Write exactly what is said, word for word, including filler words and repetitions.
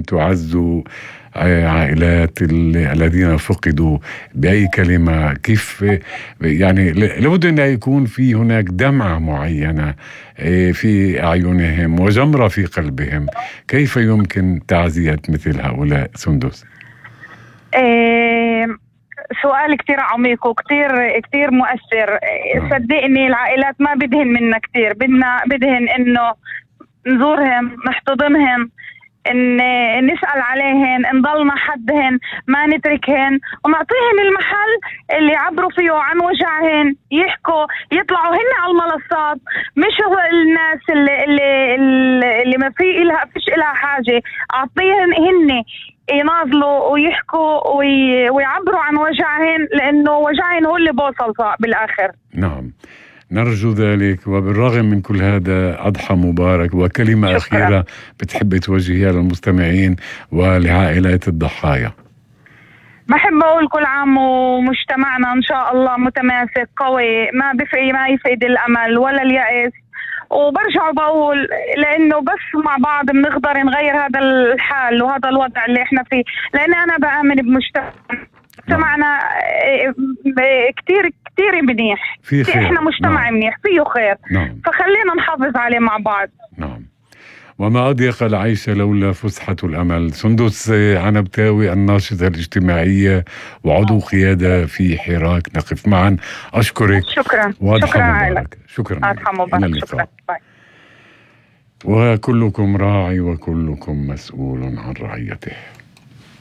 أن تعزوا عائلات الذين فقدوا بأي كلمة؟ كيف يعني لابد أن يكون في هناك دمعة معينة في أعينهم وجمرة في قلبهم. كيف يمكن تعزية مثل هؤلاء سندس؟ إيه سؤال كتير عميق وكتير كتير مؤثر. نعم. صدقني العائلات ما بدهن منا كتير، بدنا بدهن إنه نزورهم، نحتضنهم، إن نسأل عليهن، نضلنا حدهن، ما نتركهن، ونعطيهن المحل اللي يعبروا فيه عن وجعهن، يحكوا، يطلعوا هن على المنصات، مش هو الناس اللي اللي اللي ما في إلها فيش إلها حاجة. أعطيهن هن يناضلوا ويحكوا وي... ويعبروا عن وجعهن، لأنه وجعهن هو اللي بوصل بالآخر. نعم، نرجو ذلك. وبالرغم من كل هذا، أضحى مبارك. وكلمة شكرا. أخيرة بتحب توجهيها للمستمعين ولعائلات الضحايا؟ بحب أقول كل عام ومجتمعنا إن شاء الله متماسك قوي، ما بفقي ما يفقد الأمل ولا اليأس. وبرجع بقول لأنه بس مع بعض بنقدر نغير هذا الحال وهذا الوضع اللي احنا فيه، لأن أنا بآمن بمجتمع مجتمعنا كتير كتير منيح، احنا مجتمع نعم. منيح فيه خير. نعم. فخلينا نحافظ عليه مع بعض. نعم. وما أضيق العيش لولا فسحة الأمل. سندس عنبتاوي، الناشطة الاجتماعية وعضو قيادة في حراك نقف معا، أشكرك. شكرا. وأضحى مبارك. شكرا. أضحى مبارك. شكرا. باي. وكلكم راعي وكلكم مسؤول عن رعيته.